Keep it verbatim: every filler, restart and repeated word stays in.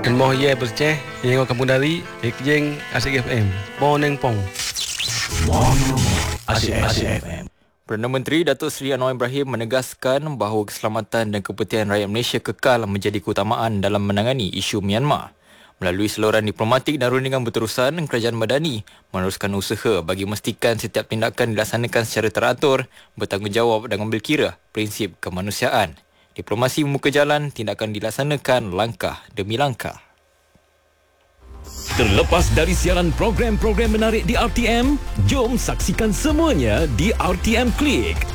Moh ye berceh yang kampung dari Jeng Asyik F M. Boneng pong. Asyik Asyik F M. Perdana Menteri Datuk Seri Anwar Ibrahim menegaskan bahawa keselamatan dan kepentingan rakyat Malaysia kekal menjadi keutamaan dalam menangani isu Myanmar. Melalui saluran diplomatik dan rundingan berterusan, Kerajaan Madani meneruskan usaha bagi memastikan setiap tindakan dilaksanakan secara teratur, bertanggungjawab dan mengambil kira prinsip kemanusiaan. Diplomasi membuka jalan, tindakan dilaksanakan langkah demi langkah. Terlepas dari siaran program-program menarik di R T M, jom saksikan semuanya di R T M Click.